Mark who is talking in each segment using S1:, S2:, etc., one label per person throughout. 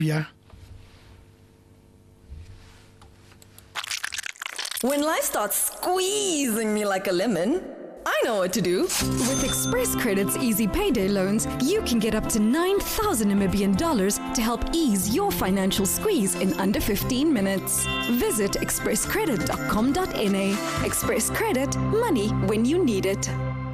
S1: Yeah.
S2: When life starts squeezing me like a lemon, I know what to do.
S3: With Express Credit's easy payday loans, you can get up to 9,000 Namibian dollars to help ease your financial squeeze in under 15 minutes. Visit expresscredit.com.na. Express Credit, money when you need it.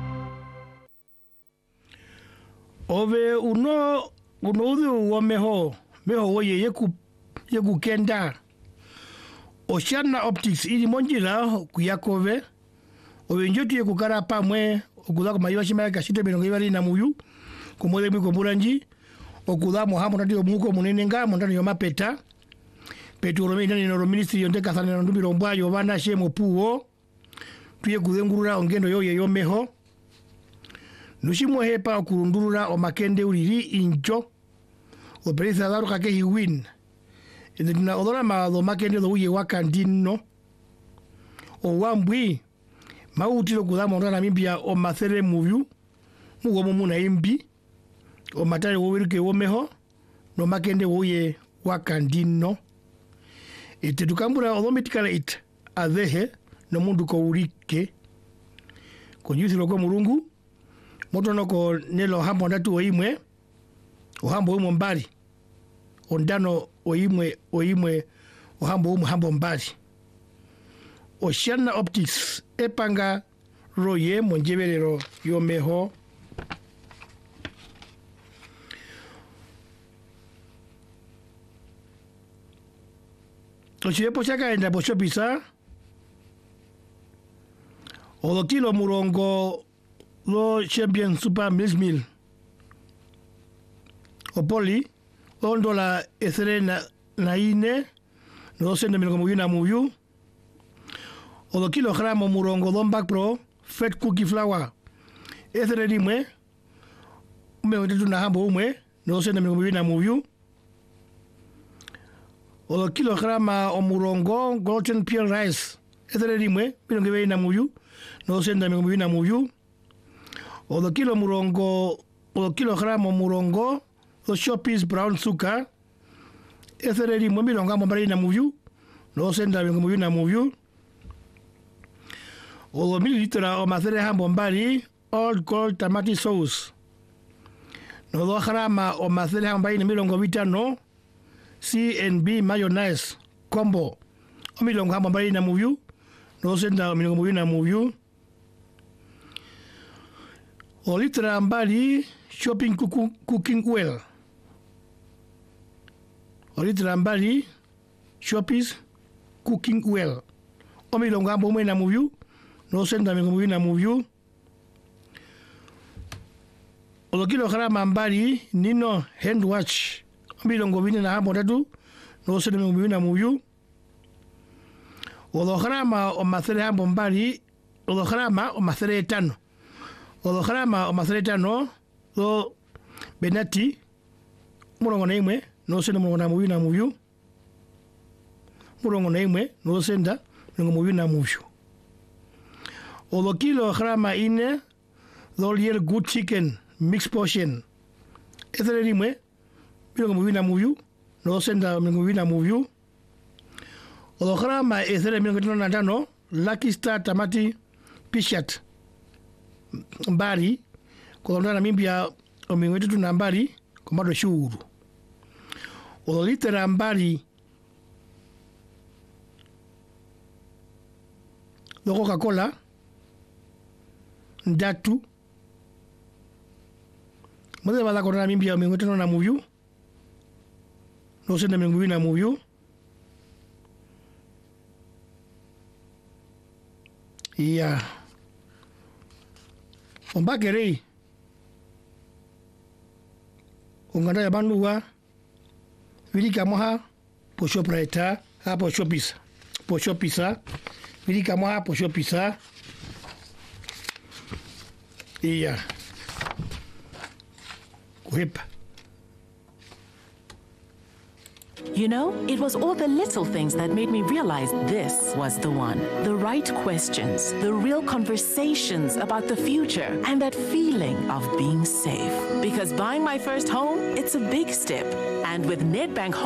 S1: Ove uno wa meho oye yeku kenda. Oceana Optics ili monjila kuyakove. Ove njotu yeku kara pamwe okuda kumayiwa shima kashite milongo ibali na muyu. Kumole mwiko muranji. Okuda muhamu nati omuko munenenga mondani yomapeta. Petu urome nani noro ministry yonde kathane na ndumbi rombwa yovana shemo puo. Tuye kuzengurura ongendo yoye yomeho. Nushimwe hepa okurundurura omakende uriri injo. Operisa daru kake hiwin. Ndina odora ma makende do uye wakandino. Owambwi mautilo kudama ndana Namibia o mathere muyu. Mugo mumuna imbi. O matare wowirike womeho. No makende uye wakandino. Ite tukambura odomitikala it adehe no mundu ko urike. Konyusi loko murungu. Moto noko nelo hambo ndatu oimwe. Ohambo umo mbali. Ondano oimwe ohambo hambo mbali. Oceana Optics epanga roye monjeverero yomeho. Toshirepo chaka enda pochopisa. Odokilo murongo lo Champion Super Mill. Opoli ondola ethere na ine no sende milongo muyu na muyu. Odo kilogramo murongo Dombak Pro Fat Cookie Flour ethere rimwe ume wetu na hambo umwe no sende milongo muyu na muyu. Odo kilograma o murongo Golden Pure Rice ethere rimwe milongo muyu na muyu no sende milongo muyu na muyu. Odo kilogramo murongo the Shoppies Brown Sugar ethere rimwe milongo mbali na muyu no senda milongo muyu na muyu. Odo mililitra o mathere hambo mbali Old Gold Tomato Sauce no do grama o mathere hambo mbali milongo vitano C&B Mayonnaise Combo o milongo hambo mbali na muyu no senda milongo muyu na muyu. O litra mbali Shopping Cooking Oil. O litra mbali Shoppies Cooking Oil. O milongo hambo mwe na muyu no senda milongo muyu na muyu. O kilograma mbali Nino Hand Wash. O milongo vine na hambo tatu no senda milongo muyu na muyu. O grama o mathere hambo mbali o grama o mathere etano. O grama o mathere etano do Benati murongo na imwe no senda murongo na muyu na muyu. Murongo na imwe no senda murongo muyu na muyu. O kilograma ine do Lier Good Chicken Mixed Portion ethere rimwe murongo muyu na muyu no senda murongo muyu na muyu. O grama ethere murongo na tano Lucky Star Tamati Pishat mbali kolonda na Namibia o mingwetu tuna mbali komado shuru. O litra mbali do Coca-Cola ndatu mode bala kolonda na Namibia o mingwetu na muyu no senda muyu na muyu. Yeah. Ombakere onganda ya banduwa vilika moha posho praeta ha posho pisa vilika moha posho pisa. Iya kuhepa.
S4: You know, it was all the little things that made me realize this was the one. The right questions, the real conversations about the future, and that feeling of being safe. Because buying my first home, it's a big step. And with Nedbank